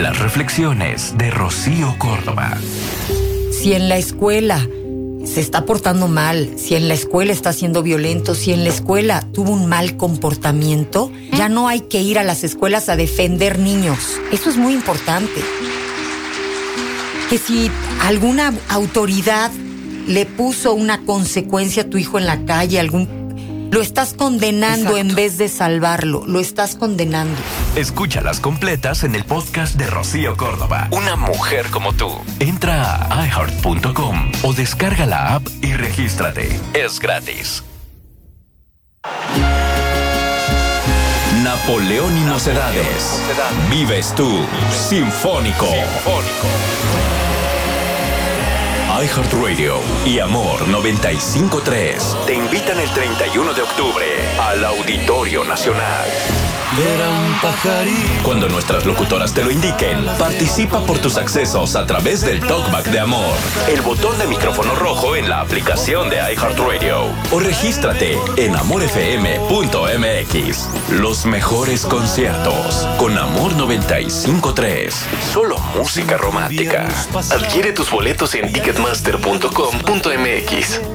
Las reflexiones de Rocío Córdoba. Si en la escuela se está portando mal, si en la escuela está siendo violento, si en la escuela tuvo un mal comportamiento, ya no hay que ir a las escuelas a defender niños. Eso es muy importante. Que si alguna autoridad le puso una consecuencia a tu hijo en la calle, lo estás condenando. Exacto. En vez de salvarlo, lo estás condenando. Escúchalas completas en el podcast de Rocío Córdoba. Una mujer como tú. Entra a iHeart.com o descarga la app y regístrate. Es gratis. Napoleón y Mocedades. Vives tú, Sinfónico. iHeartRadio y Amor 95.3 te invitan el 31 de octubre al Auditorio Nacional. Era un pajarito. Cuando nuestras locutoras te lo indiquen, participa por tus accesos a través del Talkback de Amor, el botón de micrófono rojo en la aplicación de iHeartRadio o regístrate en amorfm.mx. Los mejores conciertos con Amor 95.3. Solo música romántica. Adquiere tus boletos en ticketmaster.com.mx.